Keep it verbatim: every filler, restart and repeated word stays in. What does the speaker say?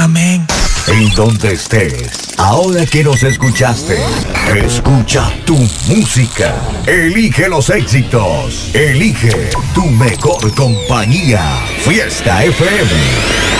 Amén. En donde estés, ahora que nos escuchaste, escucha tu música. Elige los éxitos. Elige tu mejor compañía. Fiesta F M.